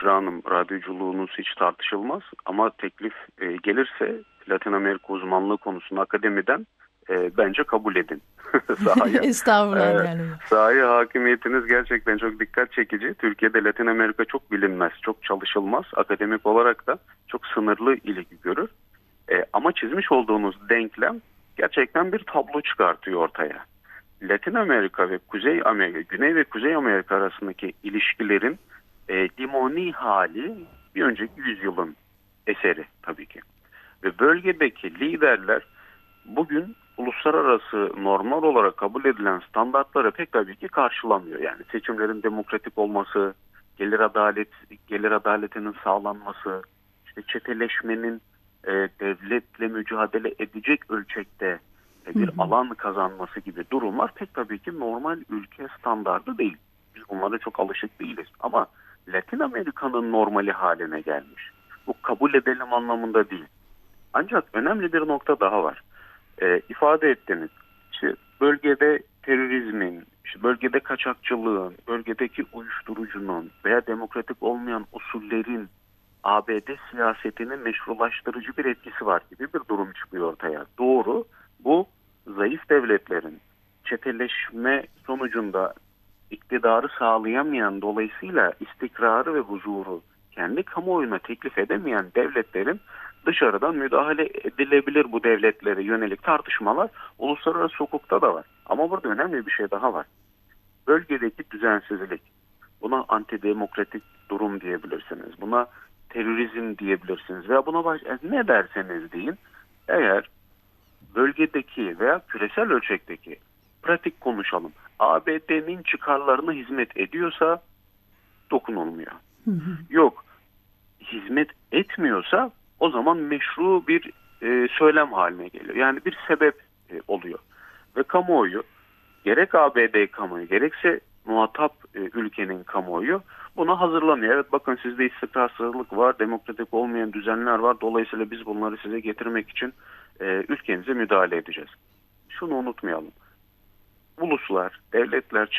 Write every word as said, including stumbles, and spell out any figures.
Büşra Hanım, radyoculuğunuz hiç tartışılmaz ama teklif e, gelirse Latin Amerika uzmanlığı konusunda akademiden e, bence kabul edin. Sahaya. Estağfurullah E, değerli hocam. sahaya hakimiyetiniz gerçekten çok dikkat çekici. Türkiye'de Latin Amerika çok bilinmez, çok çalışılmaz. Akademik olarak da çok sınırlı ilgi görür. E, ama çizmiş olduğunuz denklem gerçekten bir tablo çıkartıyor ortaya. Latin Amerika ve Kuzey Amerika, Güney ve Kuzey Amerika arasındaki ilişkilerin e, limoni hali bir önceki yüzyılın eseri tabii ki. Ve bölgedeki liderler bugün uluslararası normal olarak kabul edilen standartları pek tabii ki karşılamıyor. Yani seçimlerin demokratik olması, gelir adalet, gelir adaletinin sağlanması, işte çeteleşmenin e, devletle mücadele edecek ölçekte e, Hı bir hı. alan kazanması gibi durumlar pek tabii ki normal ülke standardı değil. Biz bunlara çok alışık değiliz. Ama Latin Amerika'nın normali haline gelmiş. Bu kabul edelim anlamında değil. Ancak önemli bir nokta daha var. E, ifade ettiniz. İşte bölgede terörizmin, işte bölgede kaçakçılığın, bölgedeki uyuşturucunun veya demokratik olmayan usullerin A B D siyasetinin meşrulaştırıcı bir etkisi var gibi bir durum çıkıyor ortaya. Doğru, bu zayıf devletlerin çeteleşme sonucunda iktidarı sağlayamayan, dolayısıyla istikrarı ve huzuru kendi kamuoyuna teklif edemeyen devletlerin dışarıdan müdahale edilebilir bu devletlere yönelik tartışmalar uluslararası hukukta da var. Ama burada önemli bir şey daha var. Bölgedeki düzensizlik, buna antidemokratik durum diyebilirsiniz, buna terörizm diyebilirsiniz veya buna baş, ne derseniz deyin, eğer bölgedeki veya küresel ölçekteki, pratik konuşalım, A B D'nin çıkarlarına hizmet ediyorsa dokunulmuyor. Hı hı. Yok, hizmet etmiyorsa o zaman meşru bir e, söylem haline geliyor. Yani bir sebep e, oluyor. Ve kamuoyu, gerek A B D kamuoyu gerekse muhatap e, ülkenin kamuoyu buna hazırlanıyor. Evet, bakın sizde istikrarsızlık var, demokratik olmayan düzenler var. Dolayısıyla biz bunları size getirmek için e, ülkenize müdahale edeceğiz. Şunu unutmayalım. Uluslar, devletler